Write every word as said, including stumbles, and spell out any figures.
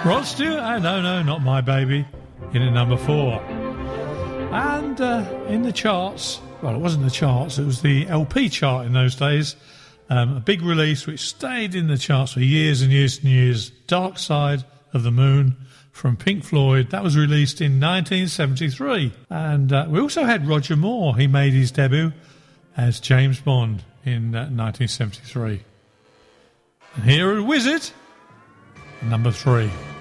Rod Stewart, oh, no, no, not My Baby, in at number four. And uh, in the charts, well, it wasn't the charts, it was the L P chart in those days, um, a big release which stayed in the charts for years and years and years, Dark Side of the Moon from Pink Floyd. That was released in nineteen seventy-three. And uh, we also had Roger Moore. He made his debut as James Bond in uh, nineteen seventy-three. And here at Wizard, number three.